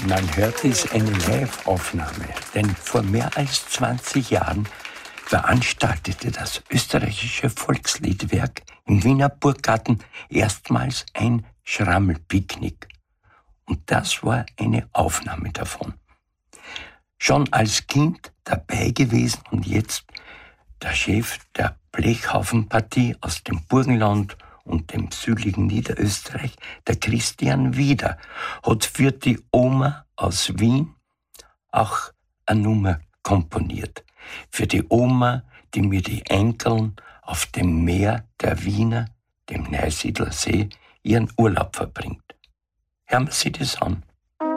Man hört es eine Live-Aufnahme, denn vor mehr als 20 Jahren veranstaltete das österreichische Volksliedwerk im Wiener Burggarten erstmals ein Schrammelpicknick. Und das war eine Aufnahme davon. Schon als Kind dabei gewesen und jetzt der Chef der Blechhaufenpartie aus dem Burgenland und dem südlichen Niederösterreich, der Christian Wieder, hat für die Oma aus Wien auch eine Nummer komponiert. Für die Oma, die mir die Enkeln auf dem Meer der Wiener, dem Neusiedler See, ihren Urlaub verbringt. Hören wir sich das an.